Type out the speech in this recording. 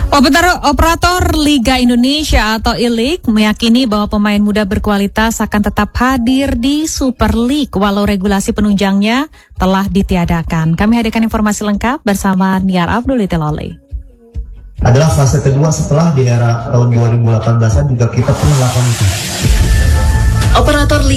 Operator Liga Indonesia atau I-League meyakini bahwa pemain muda berkualitas akan tetap hadir di Super League walau regulasi penunjangnya telah ditiadakan. Kami hadirkan informasi lengkap bersama Niar Abdulilale. Adalah fase kedua setelah di era tahun 2018-an juga kita pun melakukan itu. Operator Liga